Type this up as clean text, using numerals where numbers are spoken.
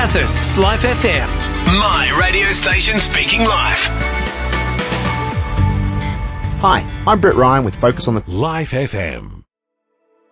Bathurst's Life FM. My radio station speaking live. Hi, I'm Brett Ryan with Focus on the Life FM.